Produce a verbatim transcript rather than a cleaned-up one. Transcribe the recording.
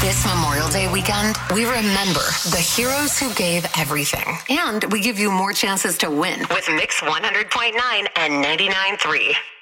This Memorial Day weekend, we remember the heroes who gave everything. And we give you more chances to win with Mix one hundred point nine and ninety-nine point three.